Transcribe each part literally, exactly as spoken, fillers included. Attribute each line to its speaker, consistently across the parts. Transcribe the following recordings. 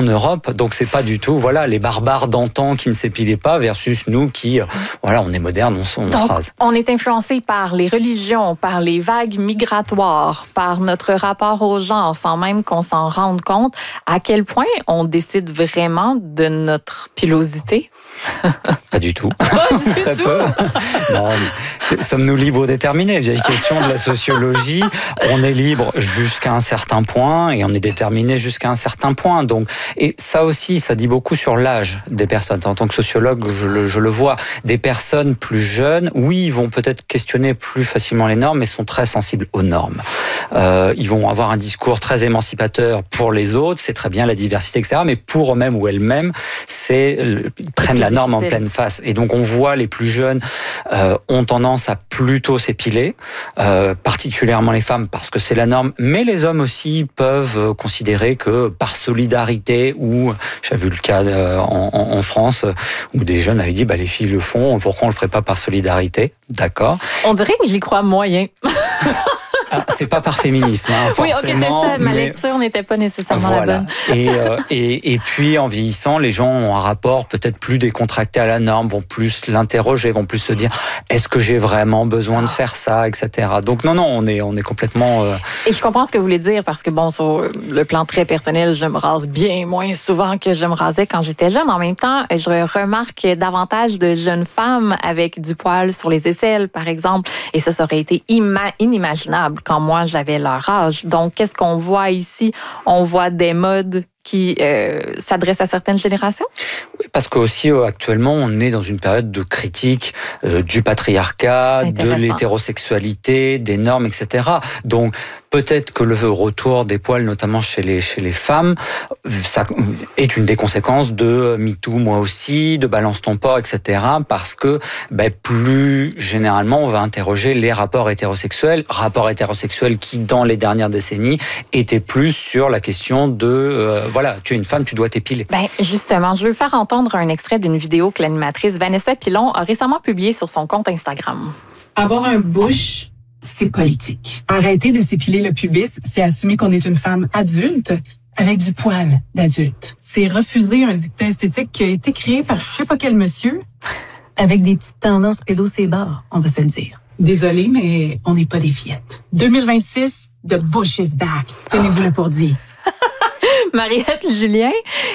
Speaker 1: en Europe, donc c'est pas du tout, voilà, les barbares d'antan qui ne s'épilaient pas versus nous qui, voilà, on est moderne, on, on
Speaker 2: donc,
Speaker 1: se rase.
Speaker 2: On est influencé par les religions, par les vagues migratoires, par notre rapport au genre, sans même qu'on s'en rende compte. À quel point on décide vraiment de notre pilosité?
Speaker 1: Pas du tout.
Speaker 2: Pas du
Speaker 1: Très
Speaker 2: tout.
Speaker 1: peu. Non, sommes-nous libres déterminés? Vieille question de la sociologie. On est libre jusqu'à un certain point et on est déterminé jusqu'à un certain point. Donc, et ça aussi, ça dit beaucoup sur l'âge des personnes. En tant que sociologue, je le, je le vois. Des personnes plus jeunes, oui, ils vont peut-être questionner plus facilement les normes, mais sont très sensibles aux normes. Euh, ils vont avoir un discours très émancipateur pour les autres. C'est très bien la diversité, et cetera. Mais pour eux-mêmes ou elles-mêmes, c'est ils prennent la norme en pleine face. Et donc on voit les plus jeunes euh, ont tendance à plutôt s'épiler, euh, particulièrement les femmes parce que c'est la norme, mais les hommes aussi peuvent considérer que par solidarité, ou j'ai vu le cas euh, en, en France où des jeunes avaient dit bah les filles le font, pourquoi on le ferait pas par solidarité? D'accord.
Speaker 2: On dirait que j'y crois moyen.
Speaker 1: Ah, c'est pas par féminisme, hein,
Speaker 2: oui,
Speaker 1: forcément.
Speaker 2: ok, c'est ça. Ma
Speaker 1: mais...
Speaker 2: lecture n'était pas nécessairement
Speaker 1: voilà.
Speaker 2: la bonne.
Speaker 1: et, euh, et, et puis, en vieillissant, les gens ont un rapport peut-être plus décontracté à la norme, vont plus l'interroger, vont plus se dire est-ce que j'ai vraiment besoin de faire ça, et cetera. Donc non, non, on est, on est complètement. Euh...
Speaker 2: Et je comprends ce que vous voulez dire parce que bon, sur le plan très personnel, je me rase bien moins souvent que je me rasais quand j'étais jeune. En même temps, je remarque davantage de jeunes femmes avec du poil sur les aisselles, par exemple, et ça, ça aurait été ima- inimaginable quand moi j'avais leur âge. Donc, qu'est-ce qu'on voit ici? On voit des modes qui euh, s'adressent à certaines générations? Oui,
Speaker 1: parce qu'aussi euh, actuellement, on est dans une période de critique euh, du patriarcat, de l'hétérosexualité, des normes, et cetera. Donc, peut-être que le retour des poils, notamment chez les, chez les femmes, ça est une des conséquences de MeToo, moi aussi, de Balance ton porc, et cetera. Parce que ben, plus généralement, on va interroger les rapports hétérosexuels, rapports hétérosexuels qui, dans les dernières décennies, étaient plus sur la question de... Euh, voilà, tu es une femme, tu dois t'épiler.
Speaker 2: Ben justement, je veux faire entendre un extrait d'une vidéo que l'animatrice Vanessa Pilon a récemment publiée sur son compte Instagram.
Speaker 3: Avoir un bush, c'est politique. Arrêter de s'épiler le pubis, c'est assumer qu'on est une femme adulte avec du poil d'adulte. C'est refuser un dictat esthétique qui a été créé par je sais pas quel monsieur avec des petites tendances pédocébares, on va se le dire. Désolée, mais on n'est pas des fillettes. deux mille vingt-six, the bush is back. Tenez-vous-le pour dire.
Speaker 2: Mariette Julien,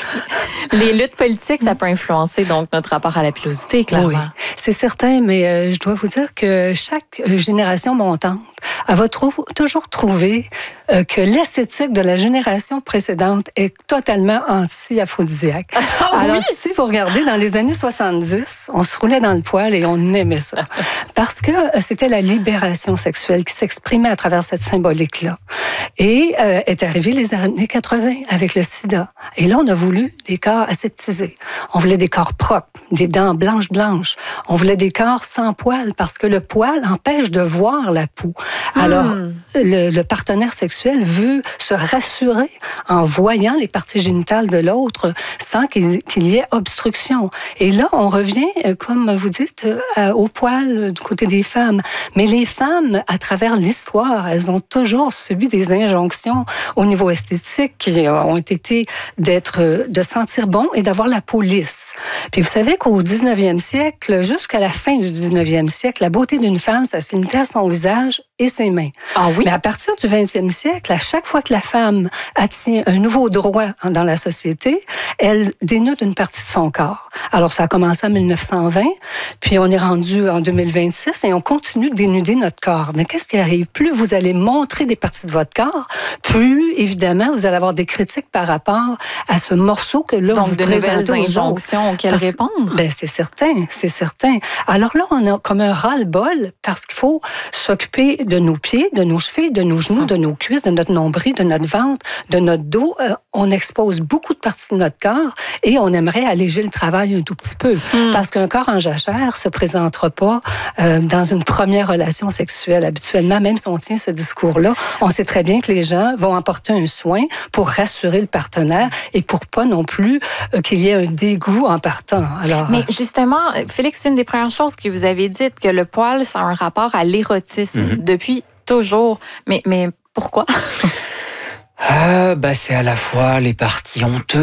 Speaker 2: les luttes politiques, ça peut influencer donc notre rapport à la pilosité, clairement.
Speaker 4: Oui, c'est certain, mais euh, je dois vous dire que chaque génération montante, elle va trou- toujours trouver euh, que l'esthétique de la génération précédente est totalement anti-aphrodisiaque.
Speaker 2: Ah,
Speaker 4: Alors,
Speaker 2: oui?
Speaker 4: si vous regardez, dans les années soixante-dix, on se roulait dans le poil et on aimait ça. Parce que c'était la libération sexuelle qui s'exprimait à travers cette symbolique-là. Et euh, est arrivé les années quatre-vingts avec le sida. Et là, on a voulu des corps aseptisés. On voulait des corps propres, des dents blanches blanches. On voulait des corps sans poils parce que le poil empêche de voir la peau. Alors, hmm. le, le partenaire sexuel veut se rassurer en voyant les parties génitales de l'autre sans qu'il, qu'il y ait obstruction. Et là, on revient, comme vous dites, au poil du côté des femmes. Mais les femmes, à travers l'histoire, elles ont toujours subi des injonctions au niveau esthétique qui ont été d'être, de sentir bon et d'avoir la peau lisse. Puis vous savez qu'au dix-neuvième siècle, jusqu'à la fin du dix-neuvième siècle, la beauté d'une femme, ça se limitait à son visage et ses mains.
Speaker 2: Ah oui?
Speaker 4: Mais à partir du vingtième siècle, à chaque fois que la femme attient un nouveau droit dans la société, elle dénude une partie de son corps. Alors, ça a commencé en mille neuf cent vingt, puis on est rendu en deux mille vingt-six et on continue de dénuder notre corps. Mais qu'est-ce qui arrive? Plus vous allez montrer des parties de votre corps, plus, évidemment, vous allez avoir des critiques par rapport à ce morceau que là,
Speaker 2: Donc,
Speaker 4: vous
Speaker 2: de
Speaker 4: présentez
Speaker 2: nouvelles
Speaker 4: aux
Speaker 2: injonctions auxquelles
Speaker 4: Parce,
Speaker 2: répondre?
Speaker 4: Ben, c'est certain, c'est certain. Alors là, on a comme un ras-le-bol parce qu'il faut s'occuper de nos pieds, de nos chevilles, de nos genoux, de nos cuisses, de notre nombril, de notre ventre, de notre dos. Euh, on expose beaucoup de parties de notre corps et on aimerait alléger le travail un tout petit peu. Mm. Parce qu'un corps en jachère se présentera pas euh, dans une première relation sexuelle. Habituellement, même si on tient ce discours-là, on sait très bien que les gens vont apporter un soin pour rassurer le partenaire et pour pas non plus euh, qu'il y ait un dégoût en partant. Alors,
Speaker 2: mais justement, Félix, c'est une des premières choses que vous avez dites, que le poil, ça a un rapport à l'érotisme mm-hmm. depuis toujours. Mais, mais pourquoi?
Speaker 1: Euh, bah, c'est à la fois les parties honteuses,